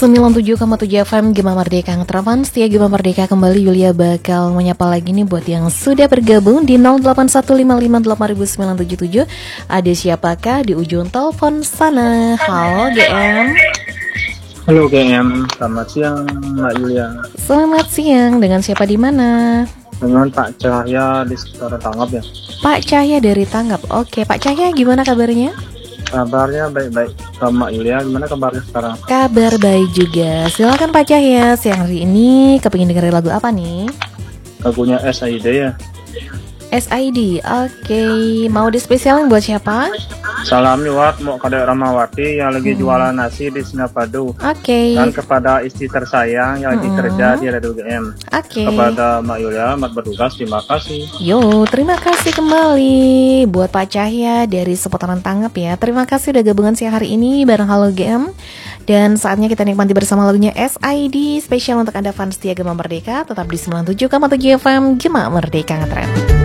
97,7 FM Gema Merdeka Ngetrapan. Setia Gema Merdeka kembali. Yulia bakal menyapa lagi nih buat yang sudah bergabung di 0815588977. Ada siapakah di ujung telepon sana? Halo GM. Halo GM, selamat siang Mbak Yulia. Selamat siang, dengan siapa di mana? Dengan Pak Cahya di sekitar Tanggap ya. Pak Cahya dari Tanggap. Oke, Pak Cahya gimana kabarnya? Kabarnya baik-baik. Mbak Yulia, gimana kabarnya sekarang? Kabar baik juga. Silakan Pak Cahya, siang hari ini kepingin dengerin lagu apa nih? Lagunya SID ya. SID, oke. Mau dispesialin buat siapa? Salam nyuat mau kadek Ramawati yang lagi jualan nasi di Singapadu. Oke. Dan kepada istri tersayang yang lagi kerja di Radio GM. Oke. Kepada Mbak Yulia, Mbak bertugas, terima kasih. Yo, terima kasih kembali buat Pak Cahya dari seputaran Tanggap ya. Terima kasih udah gabungan siang hari ini bareng Halo GM. Dan saatnya kita nikmati bersama lagunya SID spesial untuk Anda fans setia Gema Merdeka. Tetap di 97,7 FM Gema Merdeka Ngetrend.